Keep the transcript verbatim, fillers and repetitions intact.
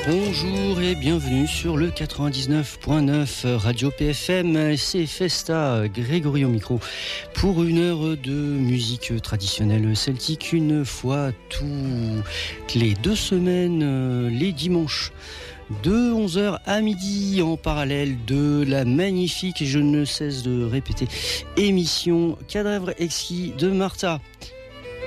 Bonjour et bienvenue sur le quatre-vingt-dix-neuf point neuf Radio P F M, c'est Festa, Grégory au micro, pour une heure de musique traditionnelle celtique, une fois toutes les deux semaines, les dimanches, de onze heures à midi, en parallèle de la magnifique, et je ne cesse de répéter, émission Cadavre Exquis de Martha.